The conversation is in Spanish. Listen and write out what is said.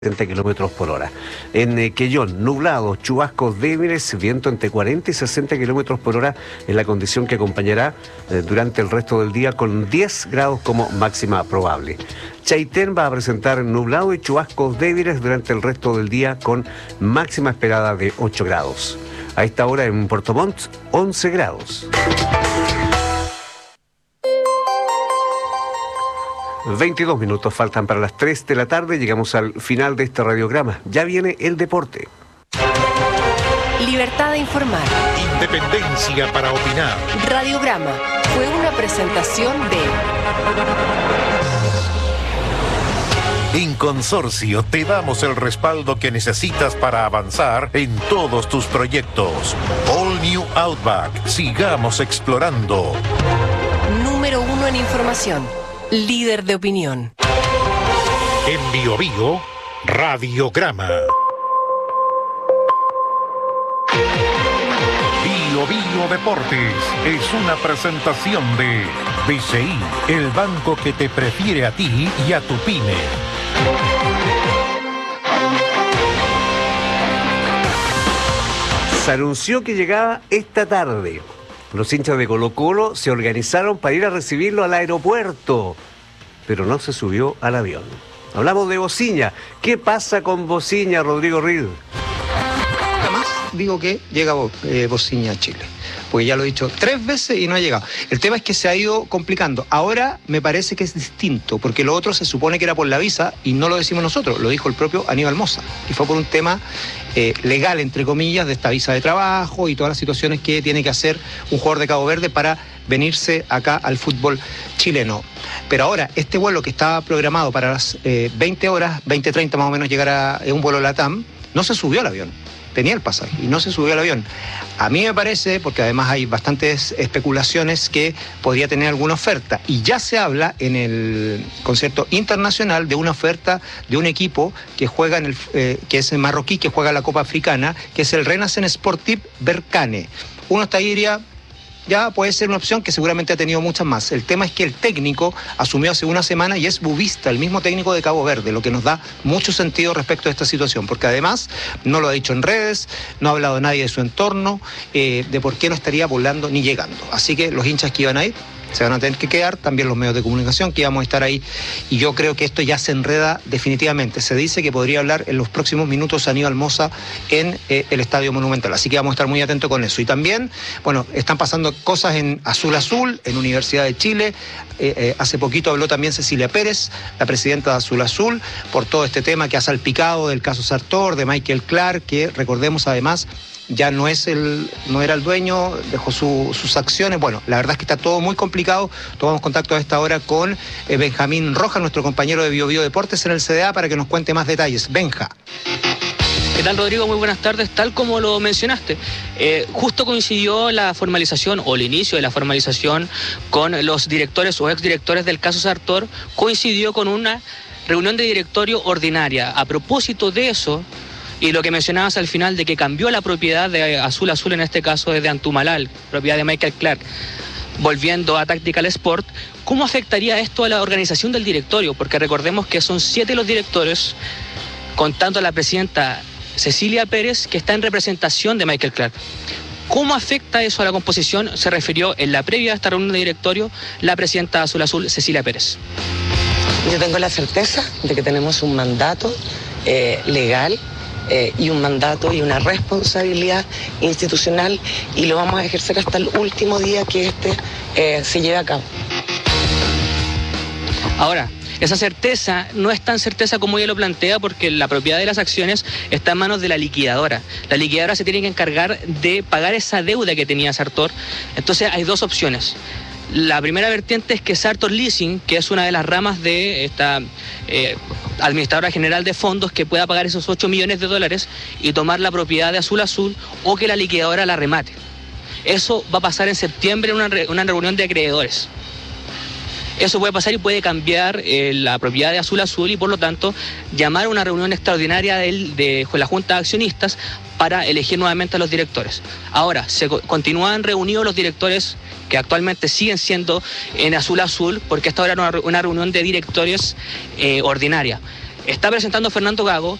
70 kilómetros por hora. En Quellón, nublado, chubascos débiles, viento entre 40 y 60 kilómetros por hora es la condición que acompañará durante el resto del día con 10 grados como máxima probable. Chaitén va a presentar nublado y chubascos débiles durante el resto del día con máxima esperada de 8 grados. A esta hora en Puerto Montt, 11 grados. 22 minutos faltan para las 3 de la tarde. Llegamos al final de este radiograma. Ya viene el deporte. Libertad de informar. Independencia para opinar. Radiograma fue una presentación de... En Consorcio te damos el respaldo que necesitas para avanzar en todos tus proyectos. All New Outback. Sigamos explorando. Número 1 en información. Líder de opinión. En Bio Bio, Radiograma. Bio Bio Deportes es una presentación de BCI, el banco que te prefiere a ti y a tu pyme. Se anunció que llegaba esta tarde. Los hinchas de Colo-Colo se organizaron para ir a recibirlo al aeropuerto, pero no se subió al avión. Hablamos de Bociña. ¿Qué pasa con Bociña, Rodrigo Reed? Además, digo que llega Bociña a Chile, porque ya lo he dicho 3 veces y no ha llegado. El tema es que se ha ido complicando. Ahora me parece que es distinto, porque lo otro se supone que era por la visa y no lo decimos nosotros, lo dijo el propio Aníbal Mosa, y fue por un tema legal, entre comillas, de esta visa de trabajo y todas las situaciones que tiene que hacer un jugador de Cabo Verde para venirse acá al fútbol chileno. Pero ahora, este vuelo que estaba programado para las 20 horas, 20:30 más o menos, llegará un vuelo LATAM, no se subió al avión. Tenía el pasaje y no se subió al avión. A mí me parece, porque además hay bastantes especulaciones, que podría tener alguna oferta. Y ya se habla en el concierto internacional de una oferta de un equipo que juega que es el marroquí, que juega la Copa Africana, que es el Renaissance Sportif Berkane. Uno está ahí y diría, ya puede ser una opción, que seguramente ha tenido muchas más. El tema es que el técnico asumió hace una semana y es Bubista, el mismo técnico de Cabo Verde, lo que nos da mucho sentido respecto a esta situación, porque además no lo ha dicho en redes, no ha hablado nadie de su entorno, de por qué no estaría volando ni llegando. Así que los hinchas que iban a ir se van a tener que quedar, también los medios de comunicación que íbamos a estar ahí, y yo creo que esto ya se enreda definitivamente. Se dice que podría hablar en los próximos minutos Aníbal Mosa en el Estadio Monumental, así que vamos a estar muy atentos con eso. Y también, bueno, están pasando cosas en Azul Azul, en Universidad de Chile. Hace poquito habló también Cecilia Pérez, la presidenta de Azul Azul, por todo este tema que ha salpicado del caso Sartor, de Michael Clark, que recordemos además ya no era el dueño, dejó sus acciones. Bueno, la verdad es que está todo muy complicado. Tomamos contacto a esta hora con Benjamín Rojas, nuestro compañero de Bio Bio Deportes en el CDA, para que nos cuente más detalles. Benja. ¿Qué tal, Rodrigo? Muy buenas tardes. Tal como lo mencionaste, justo coincidió la formalización o el inicio de la formalización con los directores o exdirectores del caso Sartor, coincidió con una reunión de directorio ordinaria. A propósito de eso, y lo que mencionabas al final de que cambió la propiedad de Azul Azul, en este caso es de Antumalal, propiedad de Michael Clark, volviendo a Tactical Sport, ¿cómo afectaría esto a la organización del directorio? Porque recordemos que son 7 los directores, contando a la presidenta Cecilia Pérez, que está en representación de Michael Clark. ¿Cómo afecta eso a la composición? Se refirió en la previa de esta reunión de directorio la presidenta de Azul Azul, Cecilia Pérez. Yo tengo la certeza de que tenemos un mandato legal, y un mandato y una responsabilidad institucional, y lo vamos a ejercer hasta el último día que se lleve a cabo. Ahora, esa certeza no es tan certeza como ella lo plantea, porque la propiedad de las acciones está en manos de la liquidadora. La liquidadora se tiene que encargar de pagar esa deuda que tenía Sartor. Entonces hay 2 opciones. La primera vertiente es que Sartor Leasing, que es una de las ramas de esta administradora general de fondos, que pueda pagar esos $8 millones y tomar la propiedad de Azul Azul, o que la liquidadora la remate. Eso va a pasar en septiembre en una reunión de acreedores. Eso puede pasar y puede cambiar la propiedad de Azul Azul, y por lo tanto llamar a una reunión extraordinaria de la Junta de Accionistas para elegir nuevamente a los directores. Ahora, se continúan reunidos los directores que actualmente siguen siendo en Azul Azul, porque esta era una reunión de directorios ordinaria. está presentando Fernando Gago,